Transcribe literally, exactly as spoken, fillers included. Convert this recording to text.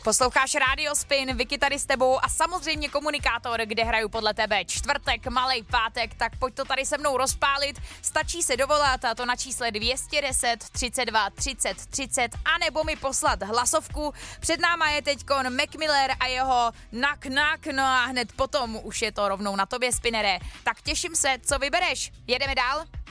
Posloucháš Radio Spin, Vicky tady s tebou a samozřejmě Komunikátor, kde hraju podle tebe čtvrtek, malej pátek, tak pojď to tady se mnou rozpálit. Stačí se dovolat a to na čísle dvě stě deset třicet dva třicet třicet a nebo mi poslat hlasovku. Před náma je teďkon Mac Miller a jeho Knock Knock, no a hned potom už je to rovnou na tobě, Spinere. Tak těším se, co vybereš. Jedeme dál?